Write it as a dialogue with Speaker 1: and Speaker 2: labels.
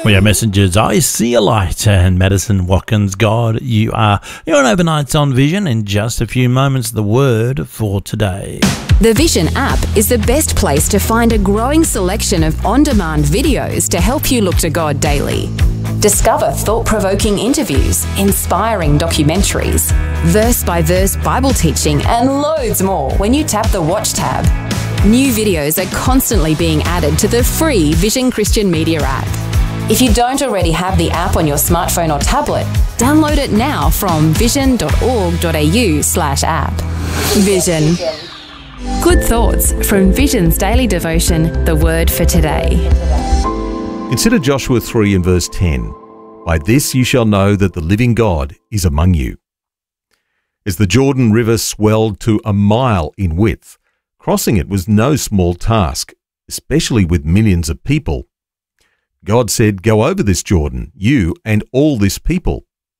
Speaker 1: We are messengers. I see a light. And Madison Watkins, God, you are. You're on Overnights on Vision. In just a few moments, the word for today.
Speaker 2: The Vision app is the best place to find a growing selection of on-demand videos to help you look to God daily. Discover thought-provoking interviews, inspiring documentaries, verse-by-verse Bible teaching, and loads more when you tap the Watch tab. New videos are constantly being added to the free Vision Christian Media app. If you don't already have the app on your smartphone or tablet, download it now from vision.org.au/app. Vision. Good thoughts from Vision's daily devotion, the word for today.
Speaker 3: Consider Joshua 3 and verse 10. By this you shall know that the living God is among you. As the Jordan River swelled to 1 mile in width, crossing it was no small task, especially with millions of people. God said, "Go over this Jordan, you and all this people."